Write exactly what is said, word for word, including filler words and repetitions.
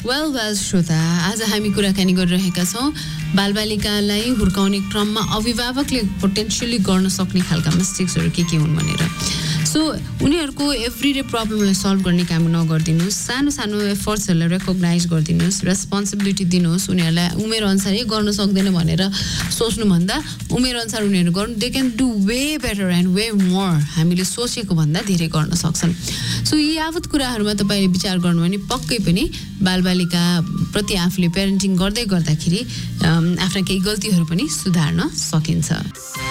Well well श्रोता, आज हामी कुराकानी गरिरहेका छौँ बालबालिकालाई हुर्काउने क्रममा अभिभावकले पोटेन्सियली गर्न सक्ने खालका मिस्टेक्सहरू के के हुन् भनेर। सो उनीहरूको एभ्रीडे प्रब्लमलाई सल्भ गर्ने काम नगरिदिनुहोस्, सानो सानो एफर्ट्सहरूलाई रेकग्नाइज गरिदिनुहोस्, रेस्पोन्सिबिलिटी दिनुहोस्। उनीहरूलाई उमेर अनुसार गर्न सक्दैन भनेर सोच्नुभन्दा उमेर अनुसार उनीहरू गर्नु, they can do way better and way more. हामीले सोचेको भन्दा धेरै गर्न सक्छन्। सो यी यावत कुराहरूमा तपाईँले विचार गर्नु भने पक्कै पनि बालबालिका प्रति आफूले प्यारेन्टिङ गर्दै गर्दाखेरि आफ्ना केही गल्तीहरू पनि सुधार्न सकिन्छ।